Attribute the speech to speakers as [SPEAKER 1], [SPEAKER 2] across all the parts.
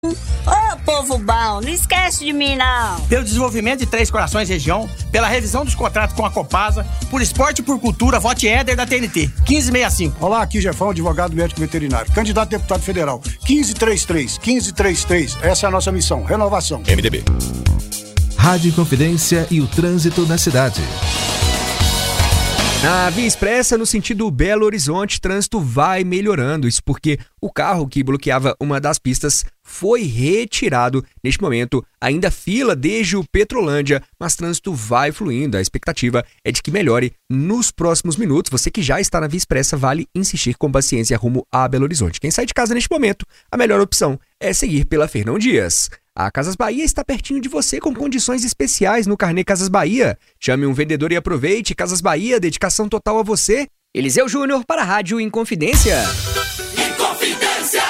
[SPEAKER 1] Ô, povo bom, não esquece de mim, não.
[SPEAKER 2] Pelo desenvolvimento de Três Corações região, pela revisão dos contratos com a Copasa, por esporte e por cultura, vote Éder da TNT, 1565.
[SPEAKER 3] Olá, aqui Jefão, advogado médico veterinário, candidato a deputado federal, 1533, 1533. Essa é a nossa missão, renovação.
[SPEAKER 4] MDB.
[SPEAKER 5] Rádio Inconfidência e o trânsito na cidade.
[SPEAKER 6] Na Via Expressa, no sentido Belo Horizonte, trânsito vai melhorando. Isso porque o carro que bloqueava uma das pistas foi retirado. Neste momento, ainda fila desde o Petrolândia, mas trânsito vai fluindo. A expectativa é de que melhore nos próximos minutos. Você que já está na Via Expressa, vale insistir com paciência rumo a Belo Horizonte. Quem sai de casa neste momento, a melhor opção é seguir pela Fernão Dias. A Casas Bahia está pertinho de você com condições especiais no Carnê Casas Bahia. Chame um vendedor e aproveite. Casas Bahia, dedicação total a você. Eliseu Júnior para a Rádio Inconfidência.
[SPEAKER 7] Inconfidência.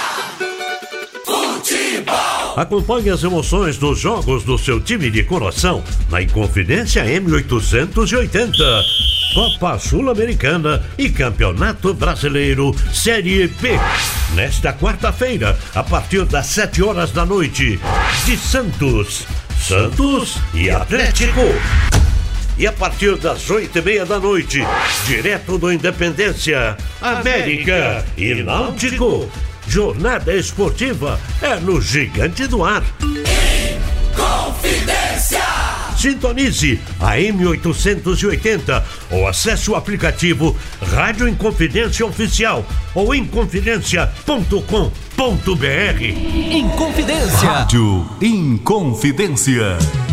[SPEAKER 7] Futebol.
[SPEAKER 8] Acompanhe as emoções dos jogos do seu time de coração na Inconfidência M880. Copa Sul-Americana e Campeonato Brasileiro Série B. Nesta quarta-feira, a partir das 7 horas da noite, de Santos e Atlético. E a partir das 8:30 da noite, direto do Independência, América e Náutico. Jornada esportiva é no Gigante do Ar.
[SPEAKER 7] Inconfidência.
[SPEAKER 8] Sintonize a M880 ou acesse o aplicativo Rádio Inconfidência Oficial ou inconfidencia.com.br.
[SPEAKER 5] Inconfidência. Rádio Inconfidência.